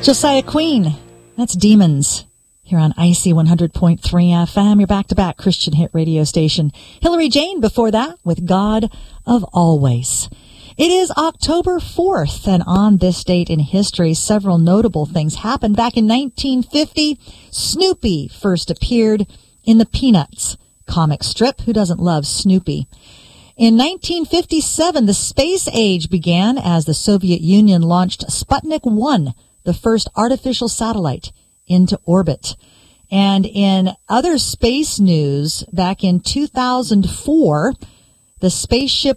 Josiah Queen, that's Demons, here on IC 100.3 FM, your back-to-back Christian hit radio station. Hillary Jane before that with God of Always. It is October 4th, and on this date in history, several notable things happened. Back in 1950, Snoopy first appeared in the Peanuts comic strip. Who doesn't love Snoopy? In 1957, the space age began as the Soviet Union launched Sputnik 1, the first artificial satellite, into orbit. And in other space news, back in 2004, the spaceship